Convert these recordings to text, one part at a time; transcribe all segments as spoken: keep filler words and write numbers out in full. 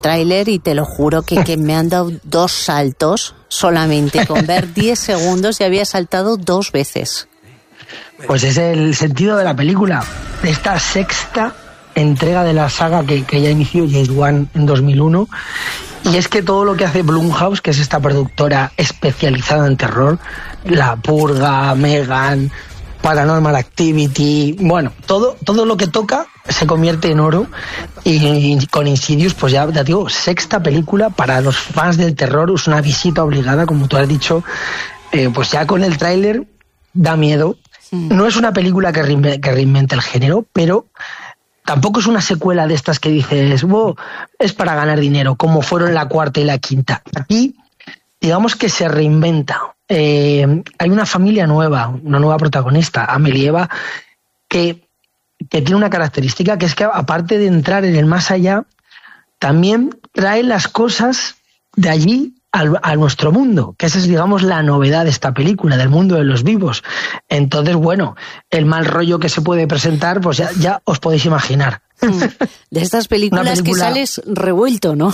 tráiler y te lo juro que, que me han dado dos saltos solamente con ver diez segundos y había saltado dos veces. Pues es el sentido de la película, de esta sexta entrega de la saga que, que ya inició James Wan en dos mil uno, y es que todo lo que hace Blumhouse, que es esta productora especializada en terror, La Purga, Megan, Paranormal Activity, bueno, todo todo lo que toca se convierte en oro, y, y con Insidious, pues ya te digo, sexta película para los fans del terror, es una visita obligada, como tú has dicho, eh, pues ya con el tráiler da miedo. No es una película que, reinve, que reinvente el género, pero tampoco es una secuela de estas que dices, wow, es para ganar dinero, como fueron la cuarta y la quinta. Aquí, digamos que se reinventa. Eh, hay una familia nueva, una nueva protagonista, Amelie Eva, que, que tiene una característica, que es que aparte de entrar en el más allá, también trae las cosas de allí al, a nuestro mundo, que esa es, digamos, la novedad de esta película, del mundo de los vivos. Entonces, bueno, el mal rollo que se puede presentar, pues ya, ya os podéis imaginar. De estas películas película... que sales revuelto, ¿no?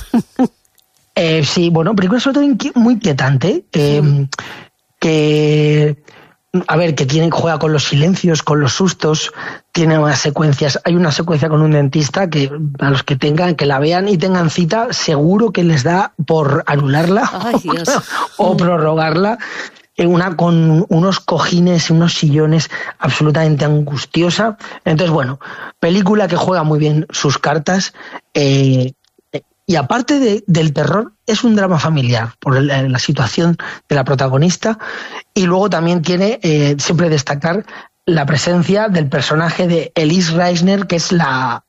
eh, sí, bueno, película sobre todo inqui- muy inquietante, eh, sí. que... A ver, que tiene, juega con los silencios, con los sustos, tiene unas secuencias. Hay una secuencia con un dentista que a los que tengan, que la vean y tengan cita, seguro que les da por anularla. Ay, Dios. o prorrogarla. Una con unos cojines y unos sillones absolutamente angustiosa. Entonces, bueno, película que juega muy bien sus cartas. Eh, Y aparte de, del terror, es un drama familiar por la, la situación de la protagonista. Y luego también tiene, eh, siempre destacar, la presencia del personaje de Elise Reisner, que es la,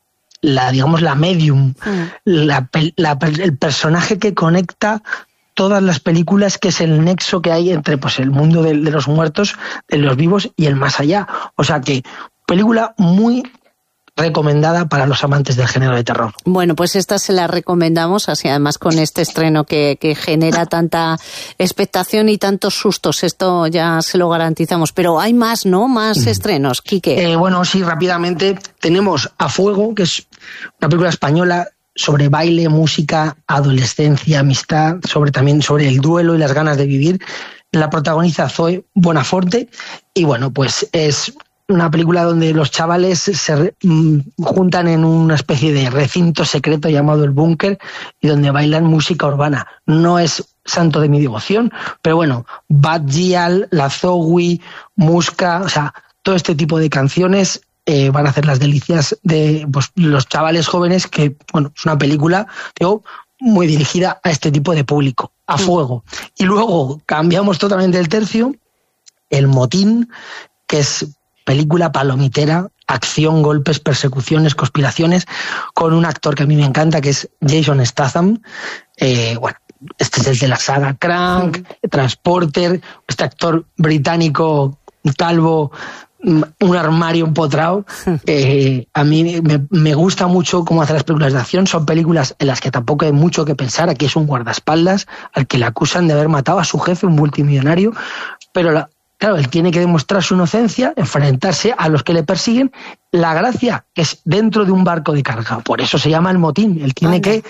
la digamos, la medium, mm. la, la, el personaje que conecta todas las películas, que es el nexo que hay entre pues el mundo de, de los muertos, de los vivos y el más allá. O sea que, película muy recomendada para los amantes del género de terror. Bueno, pues esta se la recomendamos, así además con este estreno que, que genera tanta expectación y tantos sustos, esto ya se lo garantizamos. Pero hay más, ¿no? Más estrenos, Quique. Eh, bueno, sí, rápidamente tenemos A Fuego, que es una película española sobre baile, música, adolescencia, amistad, sobre también sobre el duelo y las ganas de vivir. La protagoniza Zoe Bonaforte y bueno, pues es una película donde los chavales se mm, juntan en una especie de recinto secreto llamado El Búnker y donde bailan música urbana. No es santo de mi devoción, pero bueno, Bad Gyal, La Zowie, Muska, o sea, todo este tipo de canciones eh, van a hacer las delicias de pues, los chavales jóvenes, que, bueno, es una película, digo, muy dirigida a este tipo de público, A Fuego. Y luego cambiamos totalmente el tercio, El Motín, que es película palomitera, acción, golpes, persecuciones, conspiraciones, con un actor que a mí me encanta, que es Jason Statham. Eh, bueno, este es el de la saga Crank, mm. Transporter, este actor británico calvo, un armario empotrado. Eh, a mí me, me gusta mucho cómo hace las películas de acción. Son películas en las que tampoco hay mucho que pensar. Aquí es un guardaespaldas al que le acusan de haber matado a su jefe, un multimillonario, pero la Claro, él tiene que demostrar su inocencia, enfrentarse a los que le persiguen. La gracia que es dentro de un barco de carga. Por eso se llama El Motín. Él tiene que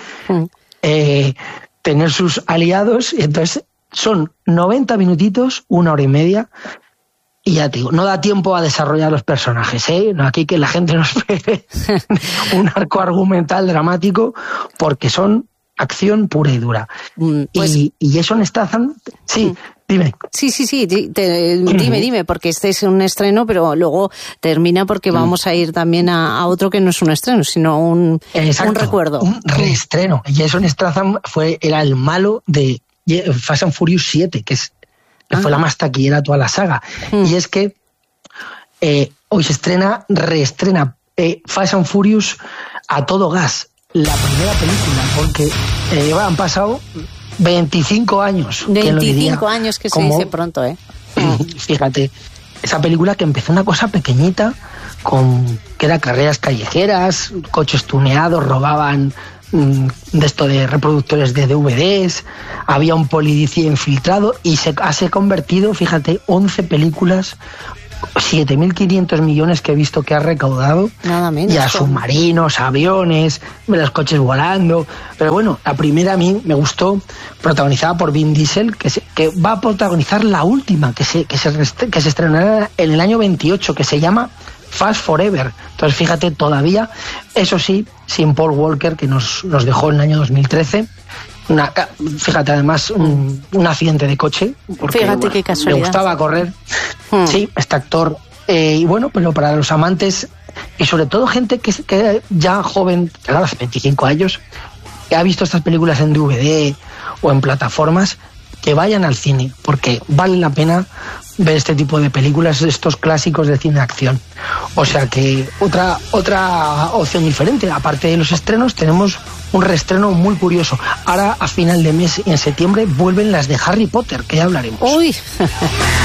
eh, tener sus aliados. Y entonces son noventa minutitos, una hora y media. Y ya te digo, no da tiempo a desarrollar los personajes, ¿eh? No, aquí que la gente nos espere un arco argumental dramático, porque son acción pura y dura. Pues, y, y Jason Statham, sí... Dime. Sí, sí, sí, te, dime, dime, porque este es un estreno, pero luego termina porque vamos a ir también a, a otro que no es un estreno, sino un, Exacto, un recuerdo. Un reestreno. Jason Statham fue, era el malo de Fast and Furious siete, que, es, que ah. fue la más taquillera de toda la saga. Mm. Y es que eh, hoy se estrena, reestrena eh, Fast and Furious a todo gas. La primera película, porque eh, han pasado veinticinco años. veinticinco años que se como, dice pronto, ¿eh? Fíjate, esa película que empezó una cosa pequeñita, con que era carreras callejeras, coches tuneados, robaban mmm, de esto de reproductores de D V Ds, había un policía infiltrado y se ha se convertido, fíjate, once películas, siete mil quinientos millones que he visto que ha recaudado. Nada menos. Y a submarinos, aviones, los coches volando. Pero bueno, la primera a mí me gustó, protagonizada por Vin Diesel, que, se, que va a protagonizar la última, que se, que se, que se estrenará en el año veintiocho, que se llama Fast Forever. Entonces fíjate, todavía, eso sí, sin Paul Walker, que nos, nos dejó en el año dos mil trece. Una, fíjate, además, un, un accidente de coche, porque fíjate, bueno, qué casualidad. le gustaba correr. Hmm. Sí, este actor. Eh, y bueno, pero para los amantes, y sobre todo gente que, que ya joven, claro, hace veinticinco años, que ha visto estas películas en D V D o en plataformas, que vayan al cine, porque vale la pena ver este tipo de películas, estos clásicos de cine de acción. O sea que otra otra opción diferente, aparte de los estrenos, tenemos un reestreno muy curioso. Ahora, a final de mes, en septiembre, vuelven las de Harry Potter, que ya hablaremos. Uy.